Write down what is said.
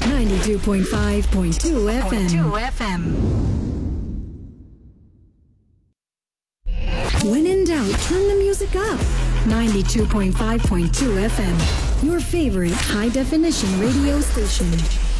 92.5.2 FM. When in doubt, turn the music up. 92.5.2 FM. Your favorite high definition radio station.